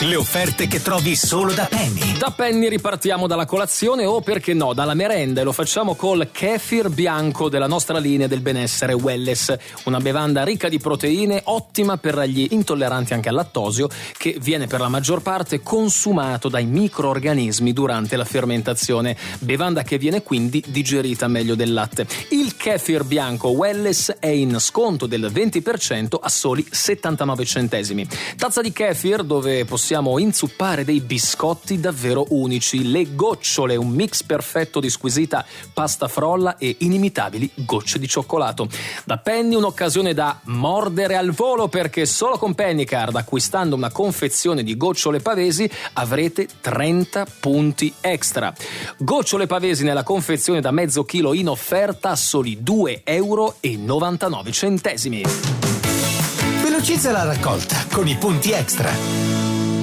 Le offerte che trovi solo da Penny. Da Penny ripartiamo dalla colazione o, perché no, dalla merenda, e lo facciamo col kefir bianco della nostra linea del benessere Welless, una bevanda ricca di proteine, ottima per gli intolleranti anche al lattosio, che viene per la maggior parte consumato dai microorganismi durante la fermentazione, bevanda che viene quindi digerita meglio del latte. Il kefir bianco Welless è in sconto del 20% a soli 79 centesimi. Tazza di kefir dove possiamo inzuppare dei biscotti davvero unici, le gocciole, un mix perfetto di squisita pasta frolla e inimitabili gocce di cioccolato. Da Penny un'occasione da mordere al volo, perché solo con Pennycard, acquistando una confezione di gocciole pavesi, avrete 30 punti extra. Gocciole pavesi nella confezione da mezzo chilo in offerta a soli 2,99 €. Velocizza la raccolta con i punti extra.